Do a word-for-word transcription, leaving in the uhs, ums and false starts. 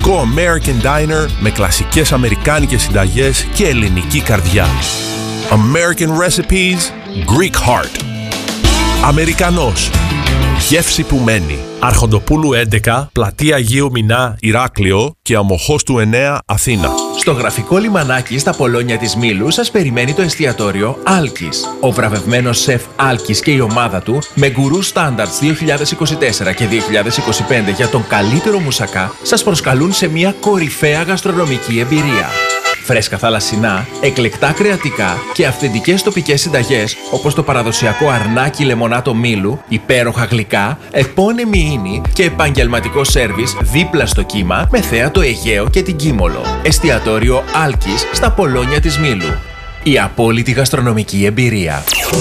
Κλασικό American Diner με κλασικές αμερικάνικες συνταγές και ελληνική καρδιά. American Recipes, Greek Heart. Αμερικανός. Γεύση που μένει. Άρχοντοπούλου έντεκα, Πλατεία Αγίου Μινά, Ηράκλειο και Αμοχώστου εννέα, Αθήνα. Στο γραφικό λιμανάκι στα Πολόνια της Μήλου σας περιμένει το εστιατόριο Άλκης. Ο βραβευμένος σεφ Άλκης και η ομάδα του με γκουρού Standards δύο χιλιάδες είκοσι τέσσερα και δύο χιλιάδες είκοσι πέντε για τον καλύτερο μουσακά σας προσκαλούν σε μια κορυφαία γαστρονομική εμπειρία. Φρέσκα θαλασσινά, εκλεκτά κρεατικά και αυθεντικές τοπικές συνταγές όπως το παραδοσιακό αρνάκι λεμονάτο Μήλου, υπέροχα γλυκά, επώνυμη ίνη και επαγγελματικό σέρβις δίπλα στο κύμα με θέα το Αιγαίο και την Κίμολο. Εστιατόριο Άλκης στα Πολόνια της Μήλου. Η απόλυτη γαστρονομική εμπειρία.